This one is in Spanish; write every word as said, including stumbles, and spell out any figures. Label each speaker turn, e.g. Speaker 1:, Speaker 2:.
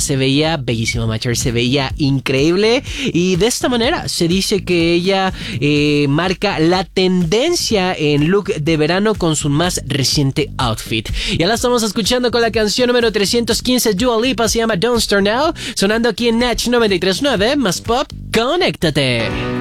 Speaker 1: se veía bellísima, Macher, se veía increíble y de esta manera se dice que ella eh, marca la tendencia en look de verano con su más reciente outfit. Ya la estamos escuchando con la canción número trescientos quince, Dua Lipa, se llama Don't Start Now, sonando aquí en Natch noventa y tres punto nueve, más pop, conéctate.